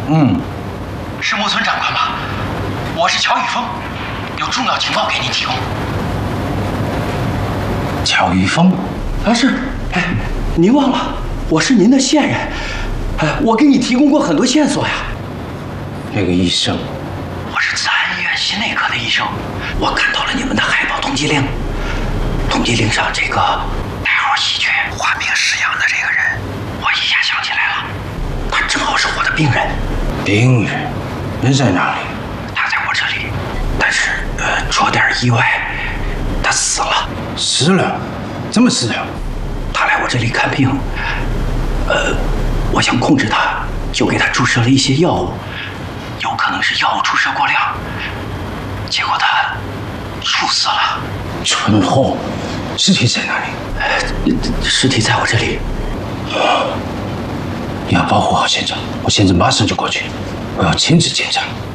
嗯， 是木村长官吗？我是乔雨峰，有重要情报给您提供。 乔玉峰， 是，您忘了，我是您的线人，我给你提供过很多线索呀。 那个医生， 我是慈安医院心内科的医生，我看到了你们的海报通缉令，通缉令上这个代号喜鹊、花名石阳的这个人，我一下想起来了，他正好是我的病人。 病人？人在哪里？ 他在我这里，但是出了点意外，他死了。 死了？怎么死的？ 他来我这里看病，我想控制他，就给他注射了一些药物，有可能是药物注射过量，结果他猝死了。 蠢货，尸体在哪里？ 尸体在我这里。 你要保护好现场，我现在马上就过去，我要亲自检查。